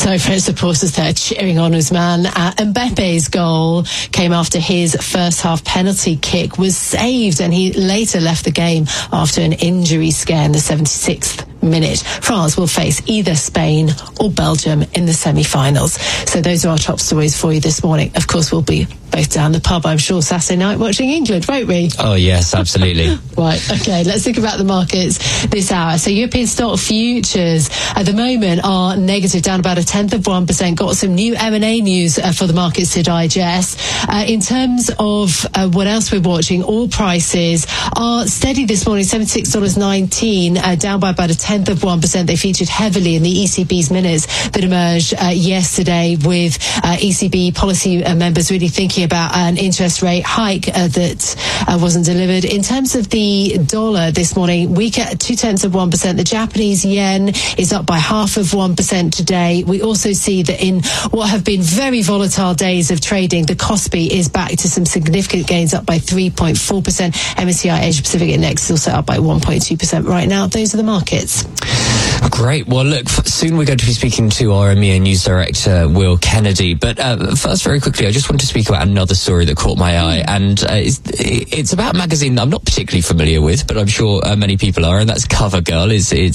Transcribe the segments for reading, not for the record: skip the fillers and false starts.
So French supporters there cheering on Ousmane. Mbappe's goal came after his first half penalty kick was saved, and he later left the game after an injury scare in the 76th minute. France will face either Spain or Belgium in the semi-finals. So those are our top stories for you this morning. Of course, we'll be both down the pub, I'm sure, Saturday night watching England, won't we? Oh, yes, absolutely. Right, okay, let's think about the markets this hour. So European stock futures at the moment are negative, down about 0.1%. Got some new M&A news for the markets to digest. In terms of what else we're watching, oil prices are steady this morning, $76.19, down by about 0.1%. They featured heavily in the ECB's minutes that emerged yesterday, with ECB policy members really thinking about an interest rate hike that wasn't delivered. In terms of the dollar this morning, weak at 0.2%. The Japanese yen is up by 0.5% today. We also see that in what have been very volatile days of trading, the Kospi is back to some significant gains, up by 3.4%. MSCI Asia Pacific Index is also up by 1.2% right now. Those are the markets. Great. Well, look, soon we're going to be speaking to our EMEA News Director, Will Kennedy. But first, very quickly, I just want to speak about another story that caught my eye. And it's about a magazine I'm not particularly familiar with, but I'm sure many people are, and that's CoverGirl.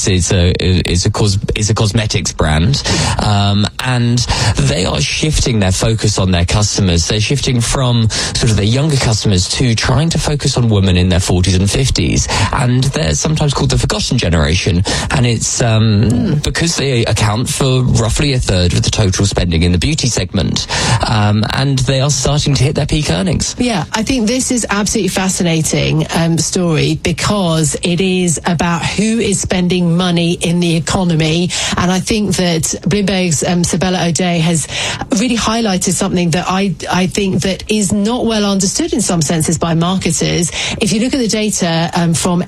It's a cosmetics brand. And they are shifting their focus on their customers. They're shifting from sort of their younger customers to trying to focus on women in their 40s and 50s. And they're sometimes called the forgotten generation. And it's because they account for roughly a third of the total spending in the beauty segment. And they are starting to hit their peak earnings. Yeah, I think this is absolutely fascinating story, because it is about who is spending money in the economy. And I think that Bloomberg's Sabella O'Day has really highlighted something that I think that is not well understood in some senses by marketers. If you look at the data from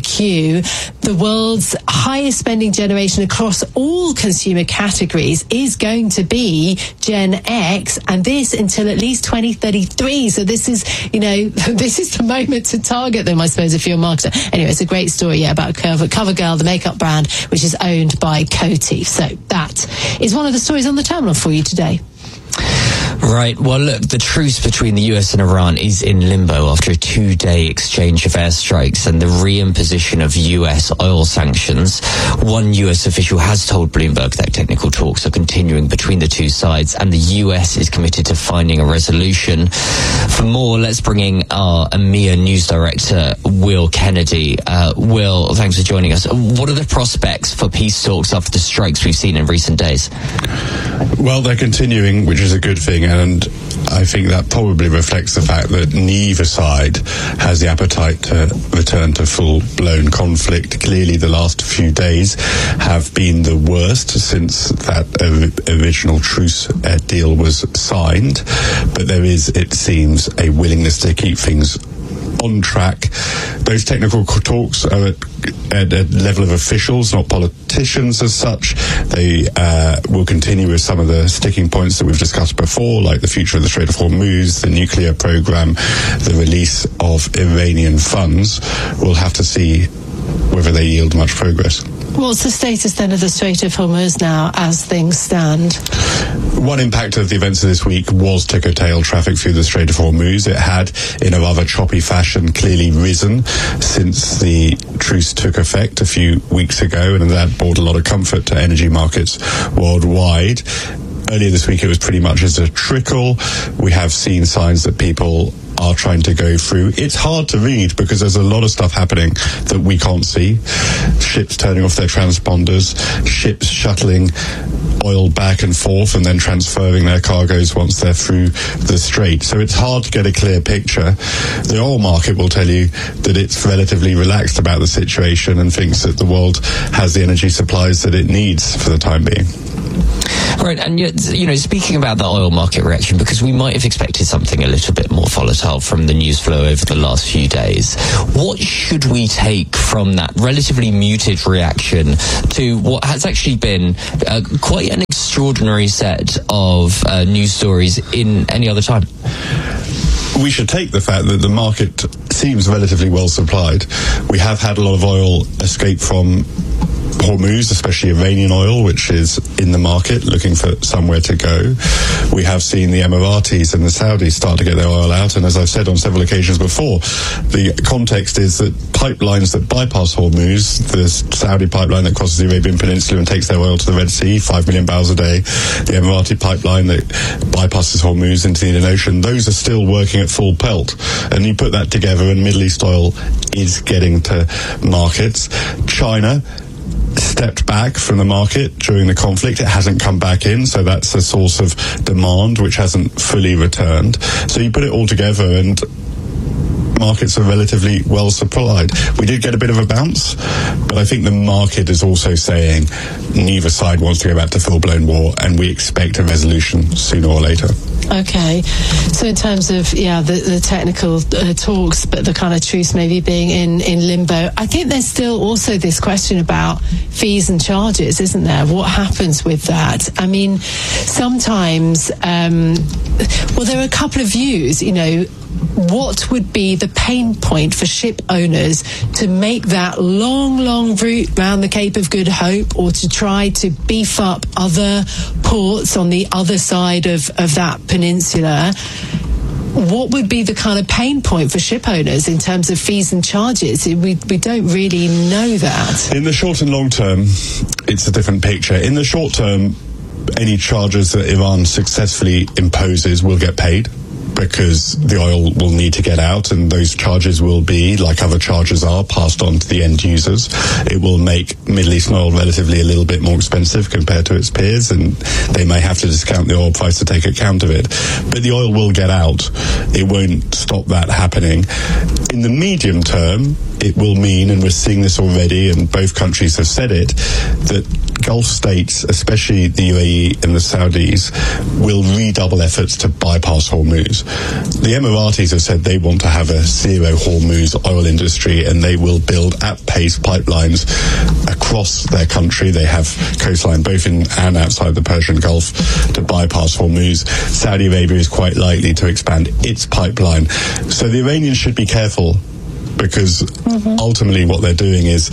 NIQ, the world's highest spending generation across all consumer categories is going to be Gen X, and this until at least 2033. So this is, this is the moment to target them, I suppose, if you're a marketer. Anyway, it's a great story about CoverGirl, the makeup brand, which is owned by Coty. So that is one of the stories on the terminal for you today. Right. Well, look, the truce between the US and Iran is in limbo after a 2-day exchange of airstrikes and the reimposition of US oil sanctions. One US official has told Bloomberg that technical talks are continuing between the two sides, and the US is committed to finding a resolution. For more, let's bring in our EMEA News Director, Will Kennedy. Will, thanks for joining us. What are the prospects for peace talks after the strikes we've seen in recent days? Well, they're continuing, which is a good thing, and I think that probably reflects the fact that neither side has the appetite to return to full-blown conflict. Clearly, the last few days have been the worst since that original truce deal was signed, but there is, it seems, a willingness to keep things on track. Those technical talks are at a level of officials, not politicians as such. They will continue with some of the sticking points that we've discussed before, like the future of the Strait of Hormuz, the nuclear program, the release of Iranian funds. We'll have to see whether they yield much progress. What's the status then of the Strait of Hormuz now as things stand? One impact of the events of this week was to curtail traffic through the Strait of Hormuz. It had, in a rather choppy fashion, clearly risen since the truce took effect a few weeks ago, and that brought a lot of comfort to energy markets worldwide. Earlier this week, it was pretty much as a trickle. We have seen signs that people are trying to go through. It's hard to read because there's a lot of stuff happening that we can't see. Ships turning off their transponders, ships shuttling oil back and forth and then transferring their cargoes once they're through the strait. So it's hard to get a clear picture. The oil market will tell you that it's relatively relaxed about the situation and thinks that the world has the energy supplies that it needs for the time being. Right, and speaking about the oil market reaction, because we might have expected something a little bit more volatile from the news flow over the last few days, what should we take from that relatively muted reaction to what has actually been quite an extraordinary set of news stories in any other time? We should take the fact that the market seems relatively well supplied. We have had a lot of oil escape from Hormuz, especially Iranian oil, which is in the market looking for somewhere to go. We have seen the Emiratis and the Saudis start to get their oil out, and as I've said on several occasions before, the context is that pipelines that bypass Hormuz, the Saudi pipeline that crosses the Arabian Peninsula and takes their oil to the Red Sea, 5 million barrels a day, the Emirati pipeline that bypasses Hormuz into the Indian Ocean, those are still working at full pelt. And you put that together and Middle East oil is getting to markets. China stepped back from the market during the conflict. It hasn't come back in, so that's a source of demand which hasn't fully returned. So you put it all together and markets are relatively well supplied. We did get a bit of a bounce, but I think the market is also saying neither side wants to go back to full-blown war, and we expect a resolution sooner or later. Okay, so in terms of the technical talks, but the kind of truce maybe being in limbo, I think there's still also this question about fees and charges, isn't there? What happens with that? I mean, sometimes, there are a couple of views, what would be the pain point for ship owners to make that long route round the Cape of Good Hope, or to try to beef up other ports on the other side of that peninsula? What would be the kind of pain point for ship owners in terms of fees and charges? We don't really know that. In the short and long term, it's a different picture. In the short term, any charges that Iran successfully imposes will get paid, because the oil will need to get out, and those charges will be, like other charges are, passed on to the end users. It will make Middle Eastern oil relatively a little bit more expensive compared to its peers, and they may have to discount the oil price to take account of it. But the oil will get out. It won't stop that happening. In the medium term, it will mean, and we're seeing this already, and both countries have said it, that Gulf states, especially the UAE and the Saudis, will redouble efforts to bypass Hormuz. The Emiratis have said they want to have a zero Hormuz oil industry, and they will build at pace pipelines across their country. They have coastline both in and outside the Persian Gulf to bypass Hormuz. Saudi Arabia is quite likely to expand its pipeline. So the Iranians should be careful, because ultimately what they're doing is,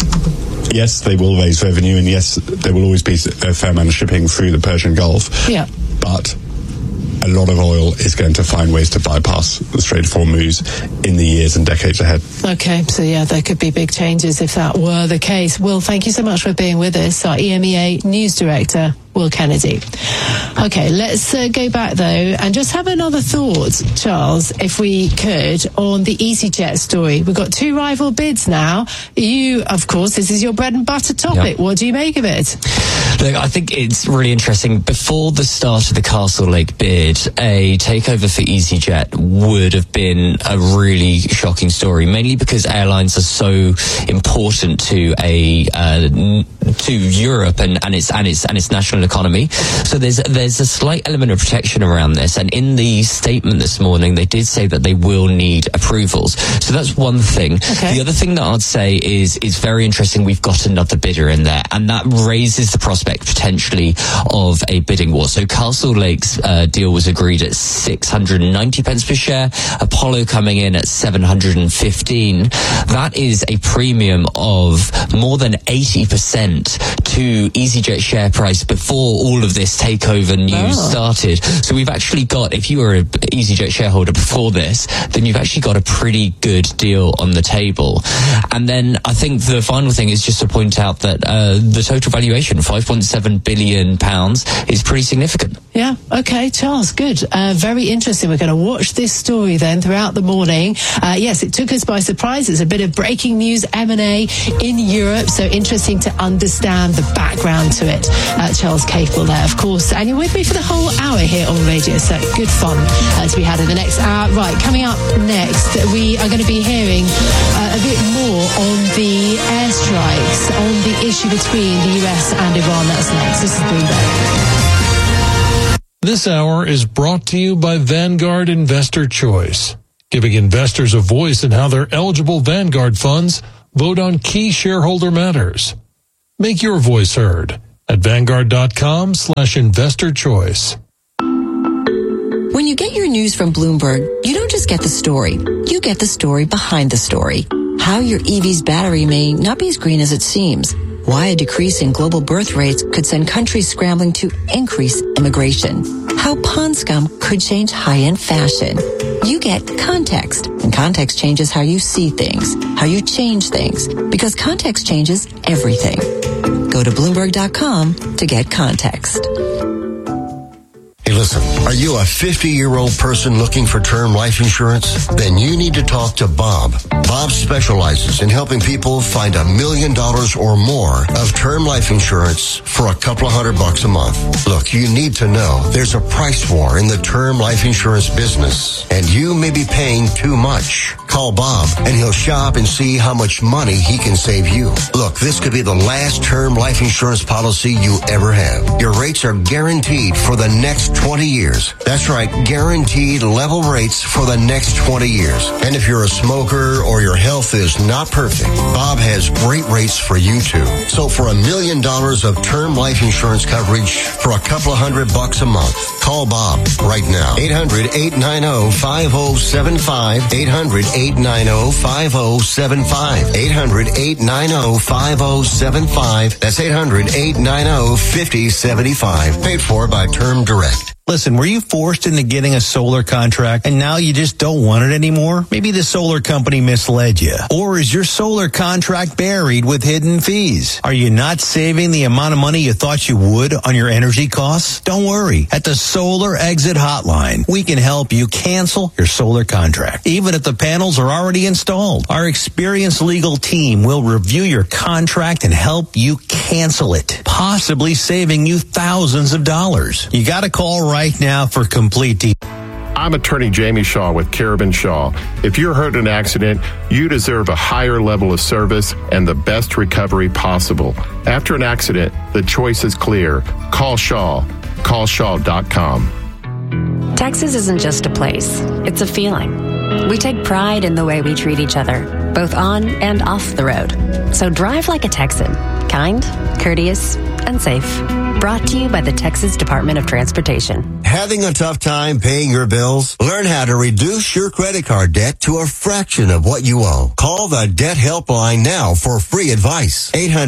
yes, they will raise revenue, and yes, there will always be a fair amount of shipping through the Persian Gulf. Yeah. But a lot of oil is going to find ways to bypass the Strait of Hormuz in the years and decades ahead. Okay, so there could be big changes if that were the case. Will, thank you so much for being with us, our EMEA News Director, Will Kennedy. Okay, let's go back though and just have another thought, Charles, if we could, on the EasyJet story. We've got two rival bids now. You, of course, this is your bread and butter topic. Yep. What do you make of it? Look, I think it's really interesting. Before the start of the Castle Lake bid, a takeover for EasyJet would have been a really shocking story, mainly because airlines are so important to Europe and its national economy. So there's a slight element of protection around this, and in the statement this morning they did say that they will need approvals. So that's one thing. Okay. The other thing that I'd say is it's very interesting. We've got another bidder in there, and that raises the prospect potentially of a bidding war. So Castle Lake's deal was agreed at 690 pence per share, Apollo coming in at 715. That is a premium of more than 80% to EasyJet share price before all of this takeover news started. So we've actually got, if you were an EasyJet shareholder before this, then you've actually got a pretty good deal on the table. And then I think the final thing is just to point out that the total valuation, £5.7 billion, is pretty significant. Yeah, okay, Charles, good. Very interesting. We're going to watch this story then throughout the morning. Yes, it took us by surprise. It's a bit of breaking news, M&A in Europe, so interesting to understand the background to it. Charles Capel there, of course. And you're with me for the whole hour here on Radio, so good fun to be had in the next hour. Right, coming up next, we are going to be hearing a bit more on the airstrikes, on the issue between the US and Iran. That's next. This is Bloomberg. This hour is brought to you by Vanguard Investor Choice, giving investors a voice in how their eligible Vanguard funds vote on key shareholder matters. Make your voice heard at Vanguard.com/investor choice. When you get your news from Bloomberg, you don't just get the story. You get the story behind the story. How your EV's battery may not be as green as it seems. why a decrease in global birth rates could send countries scrambling to increase immigration, how pond scum could change high-end fashion. You get context, and context changes how you see things, how you change things, because context changes everything. Go to Bloomberg.com to get context. Hey, listen, are you a 50-year-old person looking for term life insurance? Then you need to talk to Bob. Bob specializes in helping people find $1 million or more of term life insurance for a couple of $100 a month. Look, you need to know there's a price war in the term life insurance business, and you may be paying too much. Call Bob, and he'll shop and see how much money he can save you. Look, this could be the last term life insurance policy you ever have. Your rates are guaranteed for the next 20 years. That's right, guaranteed level rates for the next 20 years. And if you're a smoker or your health is not perfect, Bob has great rates for you too. So for $1 million of term life insurance coverage for a couple of $100 a month, call Bob right now. 800-890-5075. 800-890-5075. 800-890-5075. That's 800-890-5075. Paid for by Term Direct. Listen, were you forced into getting a solar contract and now you just don't want it anymore? Maybe the solar company misled you. Or is your solar contract buried with hidden fees? Are you not saving the amount of money you thought you would on your energy costs? Don't worry. At the Solar Exit Hotline, we can help you cancel your solar contract, even if the panels are already installed. Our experienced legal team will review your contract and help you cancel it, possibly saving you thousands of dollars. You got to call right now for complete details. I'm attorney Jamie Shaw with Carabin Shaw. If you're hurt in an accident, you deserve a higher level of service and the best recovery possible. After an accident, the choice is clear. Call Shaw. CallShaw.com. Texas isn't just a place. It's a feeling. We take pride in the way we treat each other, both on and off the road. So drive like a Texan. Kind, courteous, and safe. Brought to you by the Texas Department of Transportation. Having a tough time paying your bills? Learn how to reduce your credit card debt to a fraction of what you owe. Call the Debt Helpline now for free advice.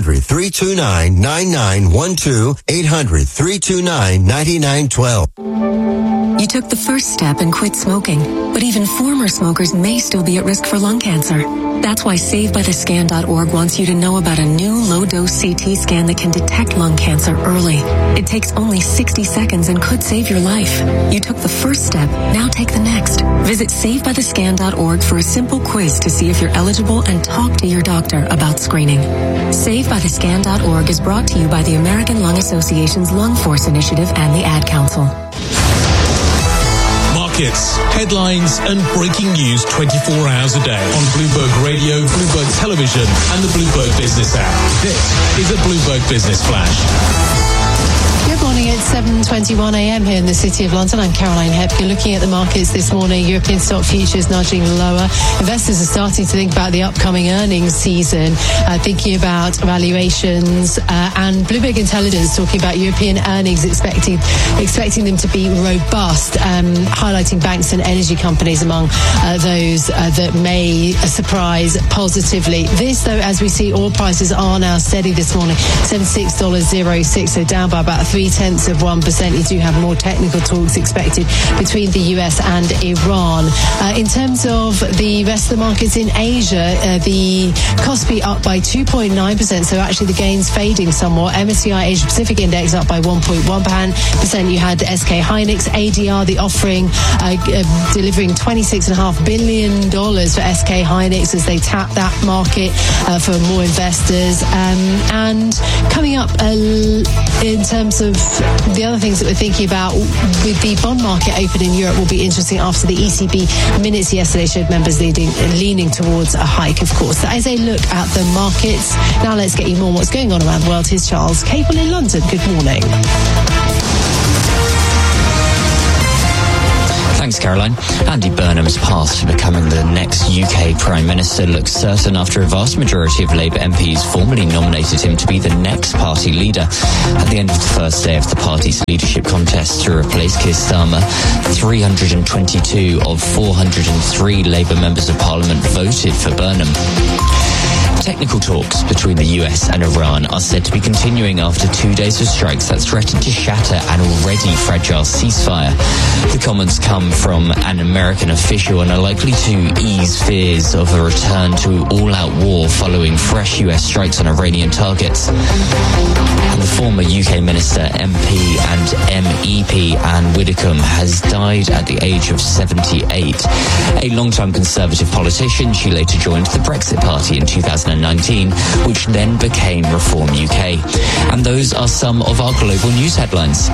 800-329-9912. 800-329-9912. You took the first step and quit smoking, but even former smokers may still be at risk for lung cancer. That's why SaveByTheScan.org wants you to know about a new low-dose CT scan that can detect lung cancer early. It takes only 60 seconds and could save your life. You took the first step, now take the next. Visit SaveByTheScan.org for a simple quiz to see if you're eligible and talk to your doctor about screening. SaveByTheScan.org is brought to you by the American Lung Association's Lung Force Initiative and the Ad Council. Markets, headlines, and breaking news 24 hours a day on Bloomberg Radio, Bloomberg Television, and the Bloomberg Business app. This is a Bloomberg Business Flash. Good morning, it's 7:21 a.m. here in the City of London. I'm Caroline Hepp. You're looking at the markets this morning. European stock futures nudging lower. Investors are starting to think about the upcoming earnings season, thinking about valuations, and Bloomberg Intelligence talking about European earnings, expecting them to be robust, highlighting banks and energy companies among those that may surprise positively. This, though, as we see, oil prices are now steady this morning, $76.06, so down by about 0.3%. You do have more technical talks expected between the US and Iran. In terms of the rest of the markets in Asia, the Kospi up by 2.9%, so actually the gains fading somewhat. MSCI Asia Pacific Index up by 1.1%. You had SK Hynix, ADR, the offering, delivering $26.5 billion for SK Hynix as they tap that market for more investors. And coming up in terms of the other things that we're thinking about with the bond market open in Europe will be interesting after the ECB minutes yesterday showed members leaning towards a hike, of course. That is a look at the markets. Now let's get you more on what's going on around the world. Here's Charles Cable in London. Good morning. Thanks, Caroline. Andy Burnham's path to becoming the next UK Prime Minister looks certain after a vast majority of Labour MPs formally nominated him to be the next party leader. At the end of the first day of the party's leadership contest to replace Keir Starmer, 322 of 403 Labour members of Parliament voted for Burnham. Technical talks between the US and Iran are said to be continuing after 2 days of strikes that threatened to shatter an already fragile ceasefire. The comments come from an American official and are likely to ease fears of a return to all-out war following fresh US strikes on Iranian targets. And the former UK Minister, MP and MEP Anne Widdecombe has died at the age of 78. A long-time Conservative politician, she later joined the Brexit Party in 2019, which then became Reform UK. And those are some of our global news headlines.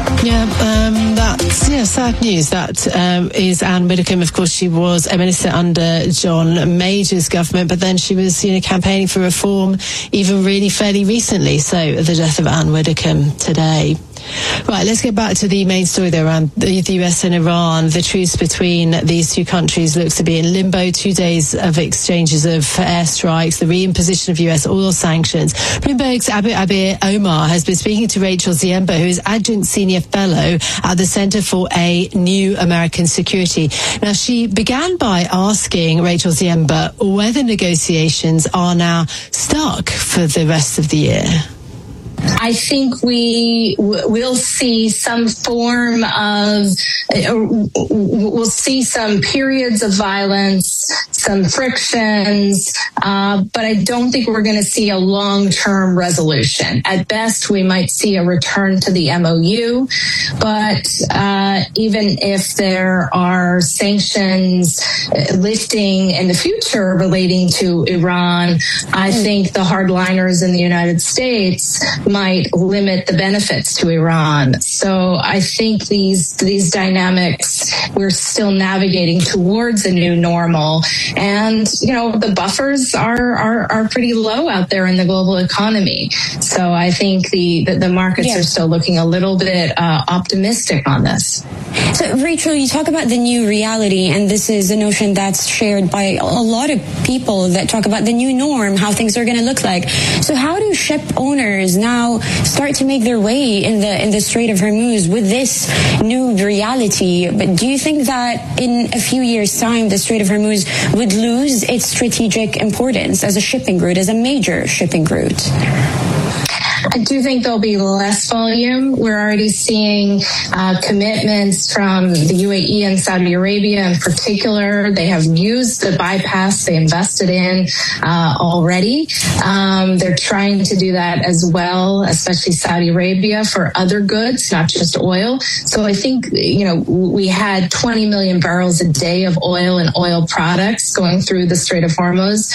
That's sad news. That is Anne Widdecombe. Of course, she was a minister under John Major's government, but then she was, campaigning for reform even really fairly recently. So the death of Anne Widdecombe today. Right, let's get back to the main story there around the US and Iran. The truce between these two countries looks to be in limbo. 2 days of exchanges of airstrikes, the reimposition of US oil sanctions. Bloomberg's Abir Omar has been speaking to Rachel Ziemba, who is Adjunct Senior Fellow at the Center for a New American Security. Now, she began by asking Rachel Ziemba whether negotiations are now stuck for the rest of the year. I think we will see some form of, we'll see some periods of violence, some frictions, but I don't think we're going to see a long-term resolution. At best, we might see a return to the MOU, but even if there are sanctions lifting in the future relating to Iran, I think the hardliners in the United States might limit the benefits to Iran. So I think these dynamics, we're still navigating towards a new normal. And, the buffers are pretty low out there in the global economy. So I think the markets are still looking a little bit optimistic on this. So, Rachel, you talk about the new reality, and this is a notion that's shared by a lot of people that talk about the new norm, how things are going to look like. So how do ship owners now start to make their way in the Strait of Hormuz with this new reality? But do you think that in a few years' time, the Strait of Hormuz would lose its strategic importance as a shipping route, as a major shipping route? I do think there'll be less volume. We're already seeing commitments from the UAE and Saudi Arabia in particular. They have used the bypass they invested in already. They're trying to do that as well, especially Saudi Arabia, for other goods, not just oil. So I think, we had 20 million barrels a day of oil and oil products going through the Strait of Hormuz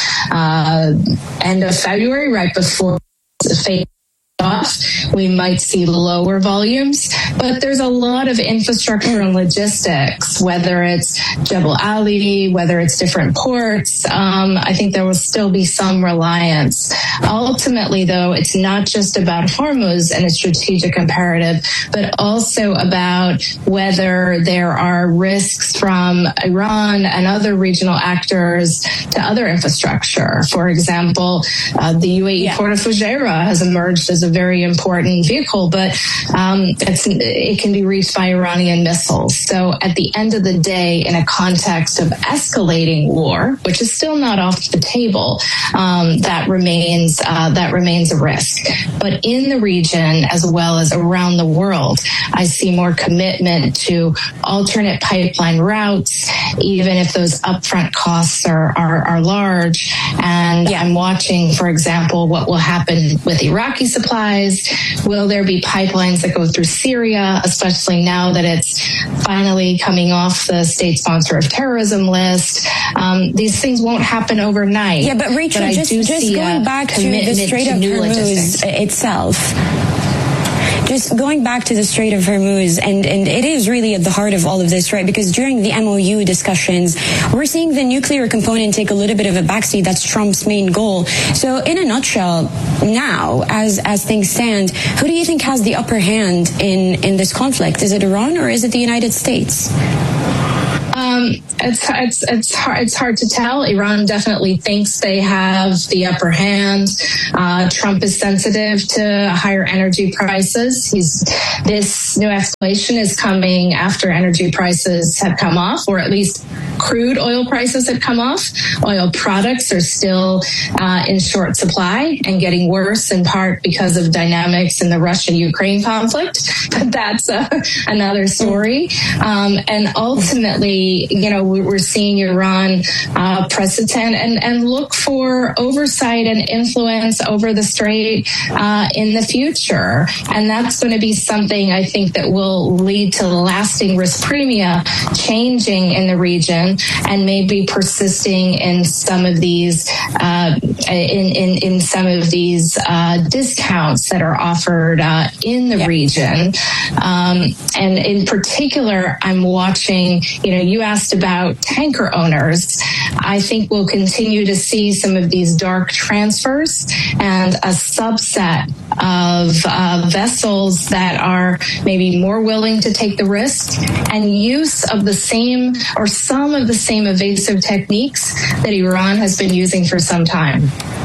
end of February, right before the fate off. We might see lower volumes, but there's a lot of infrastructure and logistics, whether it's Jebel Ali, whether it's different ports. I think there will still be some reliance. Ultimately, though, it's not just about Hormuz and its strategic imperative, but also about whether there are risks from Iran and other regional actors to other infrastructure. For example, the UAE Port of Fujairah has emerged as a very important vehicle, but it can be reached by Iranian missiles. So at the end of the day, in a context of escalating war, which is still not off the table, that remains a risk. But in the region, as well as around the world, I see more commitment to alternate pipeline routes, even if those upfront costs are large. And I'm watching, for example, what will happen with Iraqi supplies. Will there be pipelines that go through Syria, especially now that it's finally coming off the state sponsor of terrorism list? These things won't happen overnight. Yeah, but Rachel, just going back to the Strait of Hormuz itself. Just going back to the Strait of Hormuz, and it is really at the heart of all of this, right? Because during the MOU discussions, we're seeing the nuclear component take a little bit of a backseat. That's Trump's main goal. So in a nutshell, now, as things stand, who do you think has the upper hand in this conflict? Is it Iran or is it the United States? It's hard to tell. Iran definitely thinks they have the upper hand. Trump is sensitive to higher energy prices. This This new escalation is coming after energy prices have come off, or at least crude oil prices have come off. Oil products are still in short supply and getting worse, in part because of dynamics in the Russia-Ukraine conflict. But that's another story. And ultimately, we're seeing Iran press its hand and look for oversight and influence over the Strait in the future. And that's going to be something I think that will lead to lasting risk premia changing in the region and maybe persisting in some of these discounts that are offered in the region. And in particular, I'm watching, you asked about tanker owners. I think we'll continue to see some of these dark transfers and a subset of vessels that are maybe more willing to take the risk and use of the same or some of the same evasive techniques that Iran has been using for some time.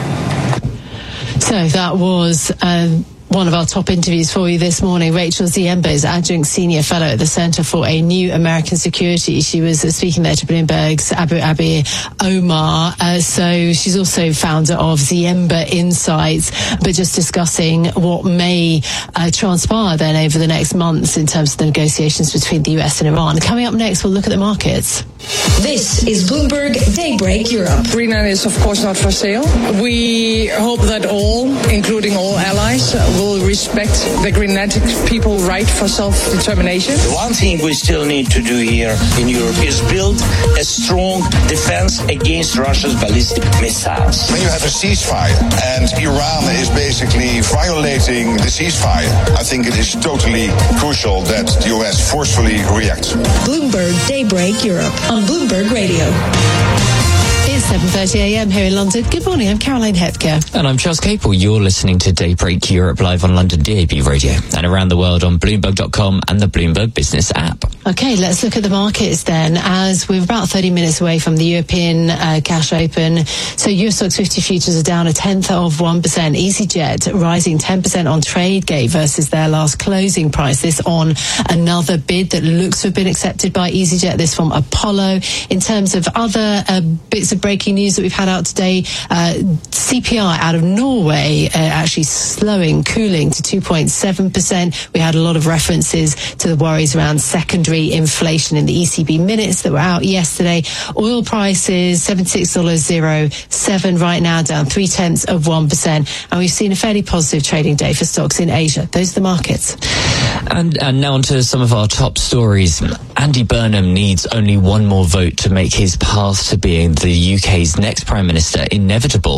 So that was one of our top interviews for you this morning. Rachel Ziemba is Adjunct Senior Fellow at the Center for a New American Security. She was speaking there to Bloomberg's Abu Abi Omar. So she's also founder of Ziemba Insights, but just discussing what may transpire then over the next months in terms of the negotiations between the US and Iran. Coming up next, we'll look at the markets. This is Bloomberg Daybreak Europe. Greenland is of course not for sale. We hope that all, including all allies, will respect the Greenlandic people's right for self-determination. The one thing we still need to do here in Europe is build a strong defense against Russia's ballistic missiles. When you have a ceasefire and Iran is basically violating the ceasefire, I think it is totally crucial that the US forcefully reacts. Bloomberg Daybreak Europe on Bloomberg Radio. It's 7:30 a.m. here in London. Good morning, I'm Caroline Hepker. And I'm Charles Capel. You're listening to Daybreak Europe live on London DAB Radio and around the world on Bloomberg.com and the Bloomberg Business app. Okay, let's look at the markets then, as we're about 30 minutes away from the European cash open. So US Stocks 50 futures are down 0.1%. EasyJet rising 10% on trade gate versus their last closing price. This on another bid that looks to have been accepted by EasyJet, this from Apollo. In terms of other bits of breaking news that we've had out today, CPI out of Norway actually cooling to 2.7%. We had a lot of references to the worries around secondary inflation in the ECB minutes that were out yesterday. Oil prices $76.07 right now, down 0.3%, and we've seen a fairly positive trading day for stocks in Asia. Those are the markets. And now on to some of our top stories. Andy Burnham needs only one more vote to make his path to being the UK's next Prime Minister inevitable.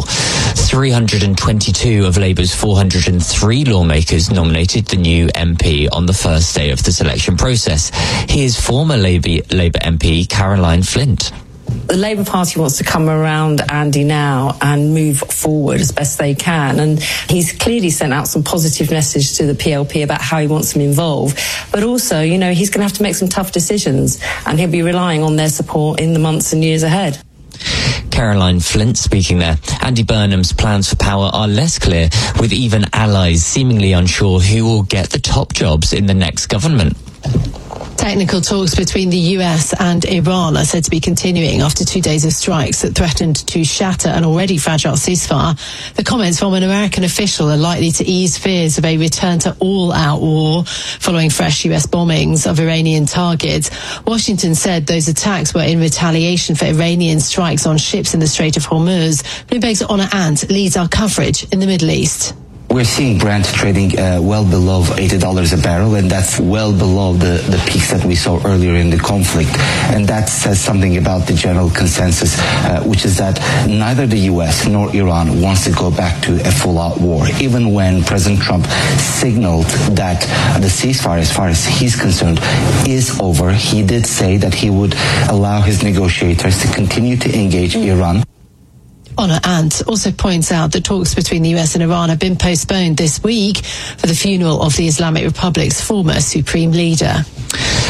322 of Labour's 403 lawmakers nominated the new MP on the first day of the selection process. Here's former Labour MP Caroline Flint. The Labour Party wants to come around Andy now and move forward as best they can. And he's clearly sent out some positive message to the PLP about how he wants them involved. But also, he's going to have to make some tough decisions, and he'll be relying on their support in the months and years ahead. Caroline Flint speaking there. Andy Burnham's plans for power are less clear, with even allies seemingly unsure who will get the top jobs in the next government. Technical talks between the US and Iran are said to be continuing after 2 days of strikes that threatened to shatter an already fragile ceasefire. The comments from an American official are likely to ease fears of a return to all-out war following fresh US bombings of Iranian targets. Washington said those attacks were in retaliation for Iranian strikes on ships in the Strait of Hormuz. Bloomberg's Honor Ant leads our coverage in the Middle East. We're seeing Brent trading well below $80 a barrel, and that's well below the peaks that we saw earlier in the conflict. And that says something about the general consensus, which is that neither the U.S. nor Iran wants to go back to a full-out war. Even when President Trump signaled that the ceasefire, as far as he's concerned, is over, he did say that he would allow his negotiators to continue to engage Iran. Honor Ant also points out that talks between the US and Iran have been postponed this week for the funeral of the Islamic Republic's former supreme leader.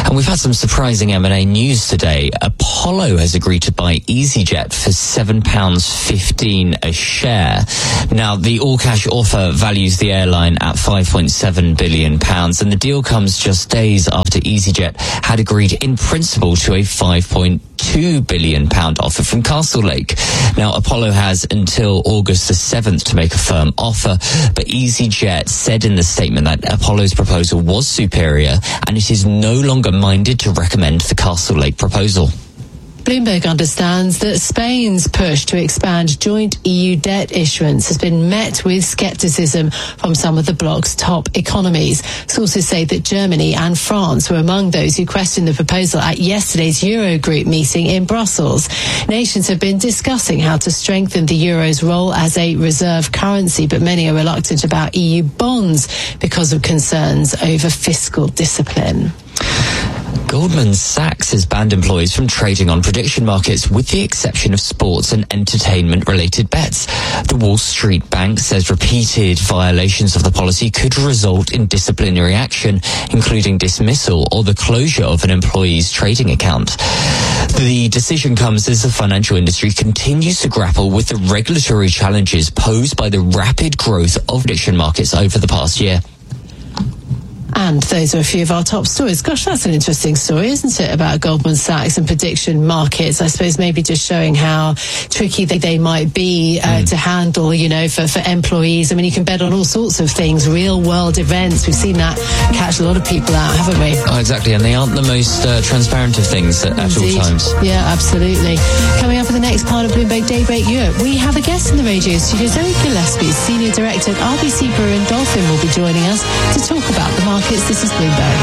And we've had some surprising M&A news today. Apollo has agreed to buy EasyJet for £7.15 a share. Now, the all-cash offer values the airline at £5.7 billion, and the deal comes just days after EasyJet had agreed in principle to a £5.2 billion offer from Castlelake. Now, Apollo has until August the 7th to make a firm offer, but EasyJet said in the statement that Apollo's proposal was superior and it is no longer minded to recommend the Castlelake proposal. Bloomberg understands that Spain's push to expand joint EU debt issuance has been met with scepticism from some of the bloc's top economies. Sources say that Germany and France were among those who questioned the proposal at yesterday's Eurogroup meeting in Brussels. Nations have been discussing how to strengthen the euro's role as a reserve currency, but many are reluctant about EU bonds because of concerns over fiscal discipline. Goldman Sachs has banned employees from trading on prediction markets with the exception of sports and entertainment-related bets. The Wall Street Bank says repeated violations of the policy could result in disciplinary action, including dismissal or the closure of an employee's trading account. The decision comes as the financial industry continues to grapple with the regulatory challenges posed by the rapid growth of prediction markets over the past year. And those are a few of our top stories. Gosh, that's an interesting story, isn't it, about Goldman Sachs and prediction markets? I suppose maybe just showing how tricky they might be to handle, you know, for employees. I mean, you can bet on all sorts of things, real-world events. We've seen that catch a lot of people out, haven't we? Oh, exactly, and they aren't the most transparent of things at all times. Yeah, absolutely. Coming up in the next part of Bloomberg Daybreak Europe, we have a guest in the radio studio. Zoe Gillespie, Senior Director at RBC Brewer and Dolphin, will be joining us to talk about the market. This is Bloomberg.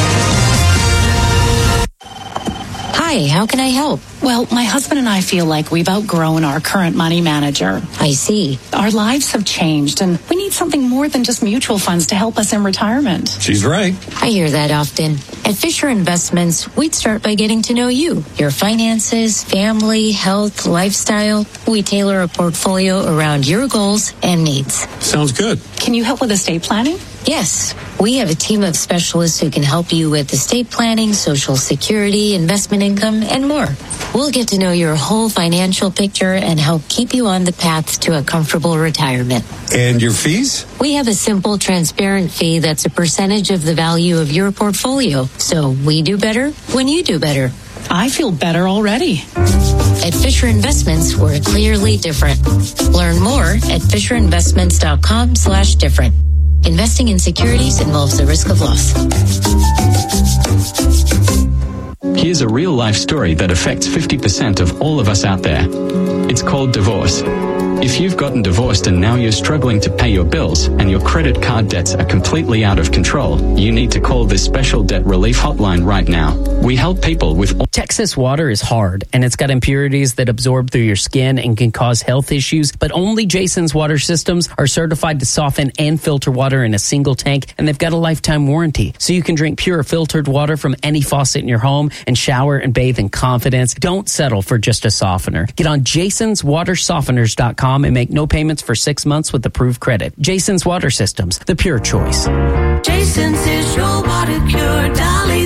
Hi, how can I help? Well, my husband and I feel like we've outgrown our current money manager. I see. Our lives have changed, and we need something more than just mutual funds to help us in retirement. She's right. I hear that often. At Fisher Investments, we'd start by getting to know you, your finances, family, health, lifestyle. We tailor a portfolio around your goals and needs. Sounds good. Can you help with estate planning? Yes, we have a team of specialists who can help you with estate planning, Social Security, investment income, and more. We'll get to know your whole financial picture and help keep you on the path to a comfortable retirement. And your fees? We have a simple, transparent fee that's a percentage of the value of your portfolio. So we do better when you do better. I feel better already. At Fisher Investments, we're clearly different. Learn more at FisherInvestments.com/different. Investing in securities involves the risk of loss. Here's a real-life story that affects 50% of all of us out there. It's called divorce. If you've gotten divorced and now you're struggling to pay your bills and your credit card debts are completely out of control, you need to call this special debt relief hotline right now. We help people with... Texas water is hard, and it's got impurities that absorb through your skin and can cause health issues, but only Jason's water systems are certified to soften and filter water in a single tank, and they've got a lifetime warranty. So you can drink pure filtered water from any faucet in your home and shower and bathe in confidence. Don't settle for just a softener. Get on jasonswatersofteners.com and make no payments for 6 months with approved credit. Jason's Water Systems, the pure choice. Jason's is your water cure. Dolly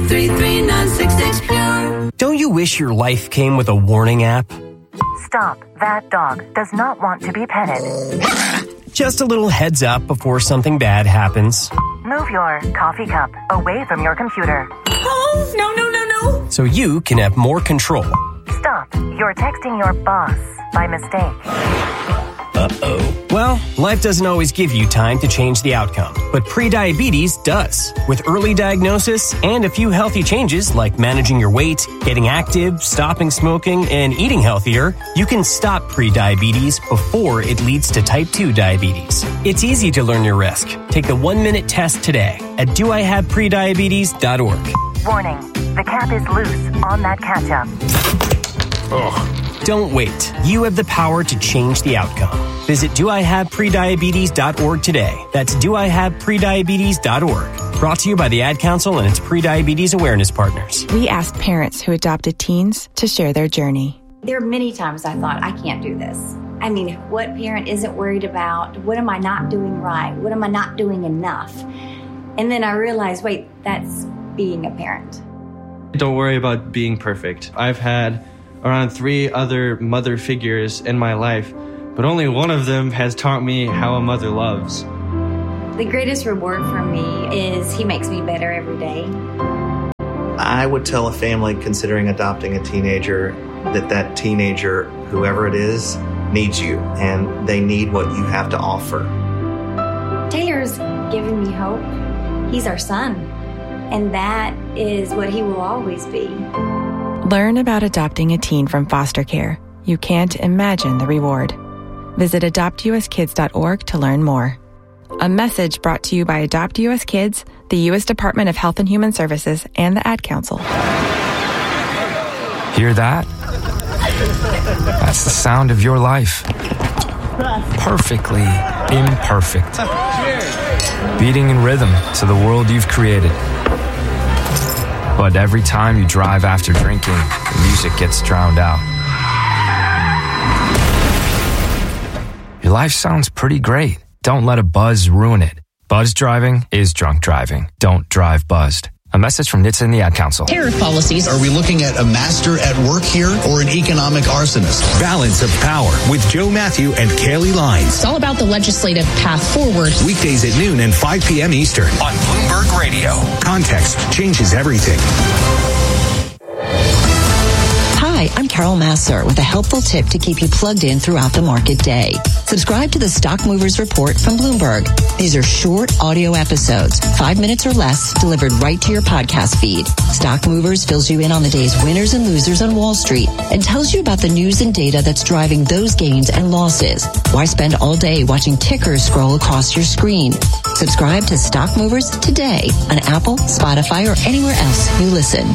33966 pure. Don't you wish your life came with a warning app? Stop. That dog does not want to be petted. Just a little heads up before something bad happens. Move your coffee cup away from your computer. Oh, no. So you can have more control. Stop. You're texting your boss by mistake. Uh-oh. Well, life doesn't always give you time to change the outcome, but prediabetes does. With early diagnosis and a few healthy changes like managing your weight, getting active, stopping smoking, and eating healthier, you can stop prediabetes before it leads to type 2 diabetes. It's easy to learn your risk. Take the 1-minute test today at doihaveprediabetes.org. Warning, the cap is loose on that ketchup. Ugh. Don't wait. You have the power to change the outcome. Visit doihaveprediabetes.org today. That's doihaveprediabetes.org. Brought to you by the Ad Council and its pre-diabetes awareness partners. We asked parents who adopted teens to share their journey. There are many times I thought, I can't do this. I mean, what parent isn't worried about? What am I not doing right? What am I not doing enough? And then I realized, wait, that's being a parent. Don't worry about being perfect. I've had around 3 other mother figures in my life, but only one of them has taught me how a mother loves. The greatest reward for me is he makes me better every day. I would tell a family considering adopting a teenager that teenager, whoever it is, needs you, and they need what you have to offer. Taylor's given me hope. He's our son, and that is what he will always be. Learn about adopting a teen from foster care. You can't imagine the reward. Visit adoptuskids.org to learn more. A message brought to you by Adopt U.S. Kids, the U.S. Department of Health and Human Services, and the Ad Council. Hear that? That's the sound of your life. Perfectly imperfect. Beating in rhythm to the world you've created. But every time you drive after drinking, the music gets drowned out. Your life sounds pretty great. Don't let a buzz ruin it. Buzz driving is drunk driving. Don't drive buzzed. A message from NHTSA and the Ad Council. Tariff policies. Are we looking at a master at work here or an economic arsonist? Balance of Power with Joe Matthew and Kaylee Lines. It's all about the legislative path forward. Weekdays at noon and 5 p.m. Eastern on Bloomberg Radio. Context changes everything. Hi, I'm Carol Massar with a helpful tip to keep you plugged in throughout the market day. Subscribe to the Stock Movers Report from Bloomberg. These are short audio episodes, 5 minutes or less, delivered right to your podcast feed. Stock Movers fills you in on the day's winners and losers on Wall Street and tells you about the news and data that's driving those gains and losses. Why spend all day watching tickers scroll across your screen? Subscribe to Stock Movers today on Apple, Spotify, or anywhere else you listen.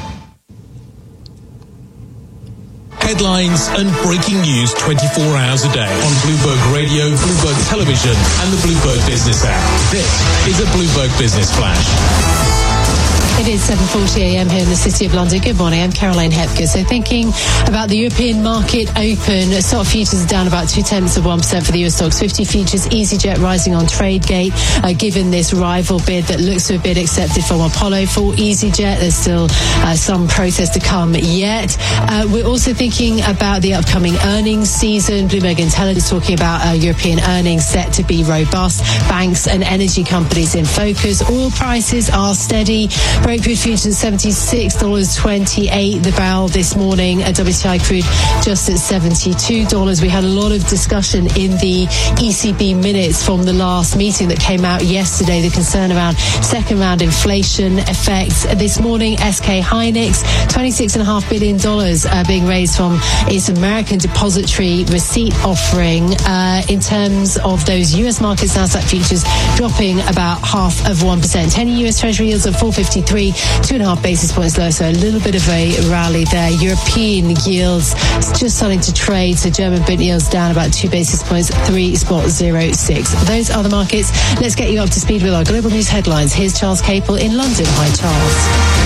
Headlines and breaking news 24 hours a day on Bloomberg Radio, Bloomberg Television, and the Bloomberg Business app. This is a Bloomberg Business Flash. It is 7:40 a.m. here in the City of London. Good morning, I'm Caroline Hepker. So thinking about the European market open, stock futures are down about 0.2% for the US stocks 50 futures. EasyJet rising on TradeGate, given this rival bid that looks to have been accepted from Apollo for EasyJet. There's still some process to come yet. We're also thinking about the upcoming earnings season. Bloomberg Intelligence talking about European earnings set to be robust. Banks and energy companies in focus. Oil prices are steady. Brent futures $76.28 the barrel this morning. WTI crude just at $72. We had a lot of discussion in the ECB minutes from the last meeting that came out yesterday. The concern around second round inflation effects. This morning, SK Hynix, $26.5 billion being raised from its American depository receipt offering. In terms of those US markets, Nasdaq futures dropping about 0.5%. 10 US Treasury yields at 4.53, 2.5 basis points low, so a little bit of a rally there. European yields just starting to trade, so German Bund yields down about 2 basis points, 3.06. Those are the markets. Let's get you up to speed with our global news headlines. Here's Charles Capel in London. Hi, Charles.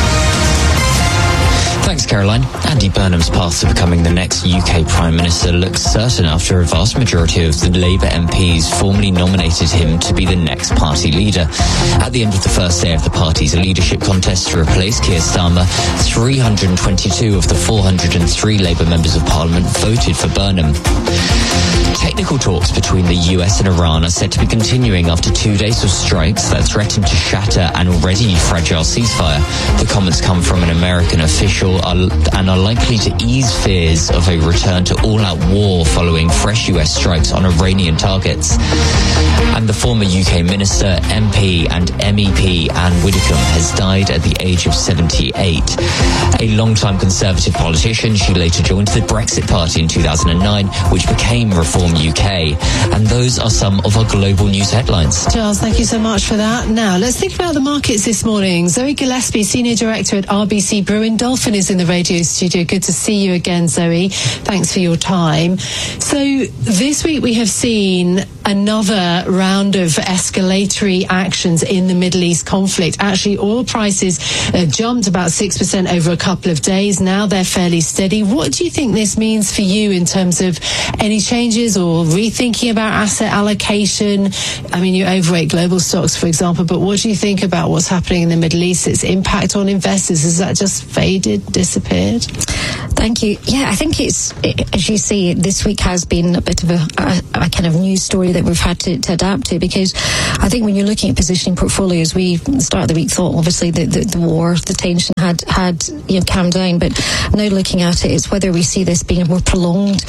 Thanks, Caroline. Andy Burnham's path to becoming the next UK Prime Minister looks certain after a vast majority of the Labour MPs formally nominated him to be the next party leader. At the end of the first day of the party's leadership contest to replace Keir Starmer, 322 of the 403 Labour members of Parliament voted for Burnham. Technical talks between the US and Iran are set to be continuing after 2 days of strikes that threaten to shatter an already fragile ceasefire. The comments come from an American official and are likely to ease fears of a return to all-out war following fresh US strikes on Iranian targets. And the former UK minister, MP and MEP Anne Widdecombe has died at the age of 78. A long-time Conservative politician, she later joined the Brexit Party in 2009, which became Reform UK. And those are some of our global news headlines. Charles, thank you so much for that. Now, let's think about the markets this morning. Zoe Gillespie, Senior Director at RBC Brewin Dolphin, is us in the radio studio. Good to see you again, Zoe. Thanks for your time. So this week we have seen another round of escalatory actions in the Middle East conflict. Actually, oil prices jumped about 6% over a couple of days. Now they're fairly steady. What do you think this means for you in terms of any changes or rethinking about asset allocation? I mean, you overweight global stocks, for example, but what do you think about what's happening in the Middle East, its impact on investors? Has that just faded, disappeared? Thank you. Yeah, I think it's, as you say, this week has been a bit of a kind of news story that we've had to adapt to, because I think when you're looking at positioning portfolios, we at the start of the week thought obviously the war, the tension had calmed down, but now looking at it, it's whether we see this being a more prolonged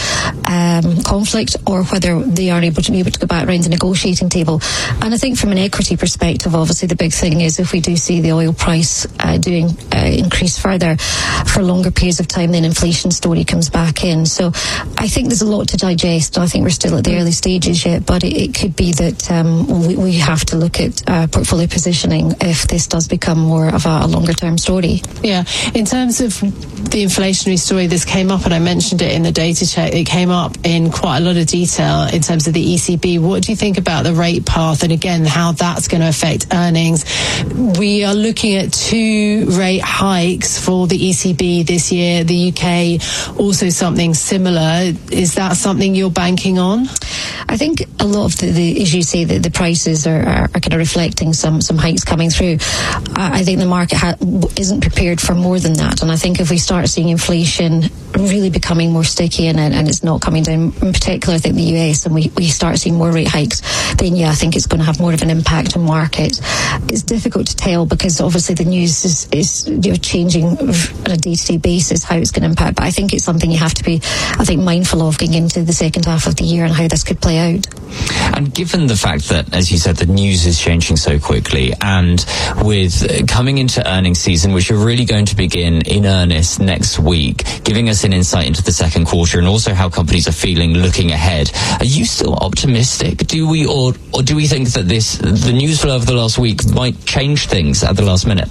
conflict or whether they are able to go back around the negotiating table. And I think from an equity perspective, obviously the big thing is if we do see the oil price increase further for longer periods of time, then inflation story comes back in. So I think there's a lot to digest. I think we're still at the early stages yet, but it could be that we have to look at portfolio positioning if this does become more of a longer term story. Yeah, in terms of the inflationary story, this came up, and I mentioned it in the data check. It came up in quite a lot of detail in terms of the ECB. What do you think about the rate path, and again, how that's going to affect earnings? We are looking at 2 rate hikes for the ECB this year. The UK also something similar. Is that something you're banking on? I think a lot of the as you say, the prices are kind of reflecting some hikes coming through. I think the market isn't prepared for more than that, and I think if we start seeing inflation really becoming more sticky and it's not coming down, in particular I think the US, and we start seeing more rate hikes, then yeah, I think it's going to have more of an impact on markets. It's difficult to tell because obviously the news is changing on a day-to-day basis how it's going to impact, but I think it's something you have to be, I think, mindful of going into the second half of the year and how this could play out. And given the fact that, as you said, the news is changing so quickly, and with coming into earnings season, which are really going to begin in earnest next week, giving us an insight into the second quarter and also how companies are feeling looking ahead, are you still optimistic? Do we or do we think that the news flow of the last week might change things at the last minute?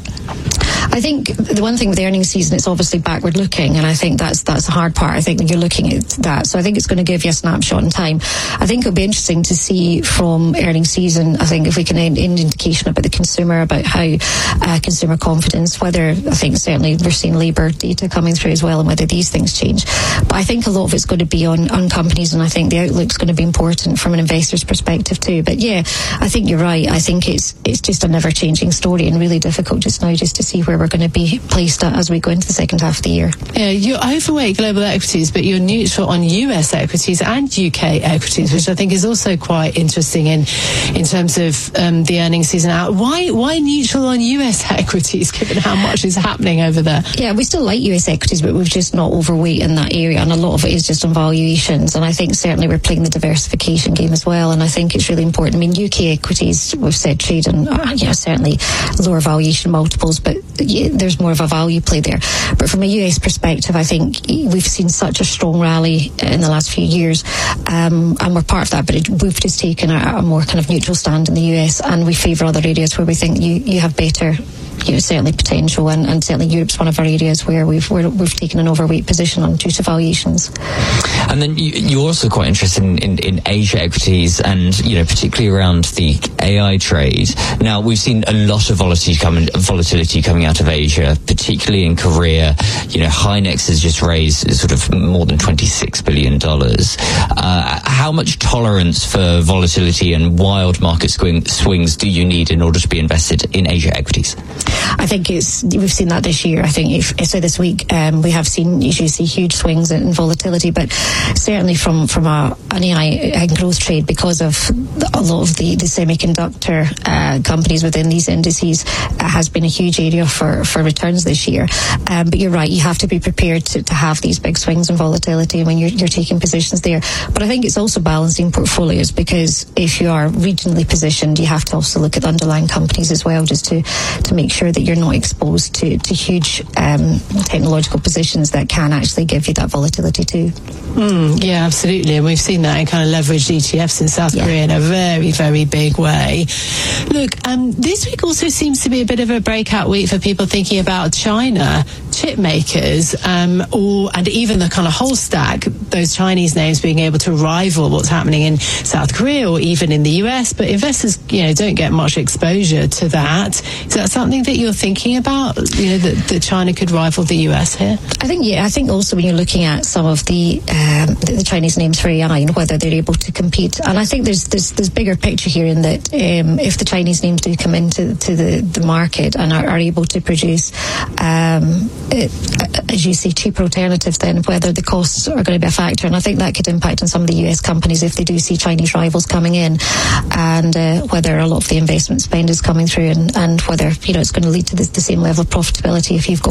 I think the one thing with the earnings season, it's obviously backward looking, and I think that's the hard part. I think that you're looking at that. So I think it's going to give you a snapshot in time. I think it'll be interesting to see from earnings season, I think if we can end indication about the consumer, about how consumer confidence, whether, I think certainly we're seeing labour data coming through as well, and whether these things change. But I think a lot of it's going to be on companies, and I think the outlook's going to be important from an investor's perspective too. But yeah, I think you're right. I think it's just a never-changing story and really difficult just now just to see where we're going to be placed at as we go into the second half of the year. Yeah, you're overweight global equities, but you're neutral on US equities and UK equities, which I think is also quite interesting in terms of the earnings season out. Why neutral on US equities, given how much is happening over there? Yeah, we still like US equities, but we've just not overweight in that area, and a lot of it is just on valuations. And I think certainly we're playing the diversification game as well, and I think it's really important. I mean, UK equities, we've said trade on certainly lower valuation multiples, but there's more of a value play there. But from a US perspective, I think we've seen such a strong rally in the last few years, and we're part of that, but we've just taken a more kind of neutral stand in the US, and we favour other areas where we think you have better, certainly potential, and certainly Europe's one of our areas where we've taken an overweight position on due to valuations. And then you're also quite interested in Asia equities, and particularly around the AI trade. Now, we've seen a lot of volatility coming out of Asia, particularly in Korea. Hynex has just raised sort of more than $26 billion. How much tolerance for volatility and wild market swings do you need in order to be invested in Asia equities? I think we've seen that this year. I think this week we have seen, you see huge swings in volatility, but certainly from an AI growth trade, because of a lot of the semiconductor companies within these indices, has been a huge area for returns this year. But you're right, you have to be prepared to have these big swings in volatility when you're taking positions there. But I think it's also balancing portfolios, because if you are regionally positioned, you have to also look at the underlying companies as well, just to make sure that you're not exposed to huge technological positions that can actually give you that volatility too. Yeah, absolutely. And we've seen that in kind of leveraged ETFs in South Korea in a very, very big way. Look, this week also seems to be a bit of a breakout week for people thinking about China. chip makers, and even the kind of whole stack, those Chinese names being able to rival what's happening in South Korea or even in the US, but investors, don't get much exposure to that. Is that something that you're thinking about? That China could rival the US here? I think also when you're looking at some of the Chinese names for AI and whether they're able to compete, and I think there's bigger picture here in that if the Chinese names do come into the market and are able to produce, as you say, cheaper alternatives, then whether the costs are going to be a factor, and I think that could impact on some of the US companies if they do see Chinese rivals coming in, and whether a lot of the investment spend is coming through, and whether it's going to lead to the same level of profitability if you've got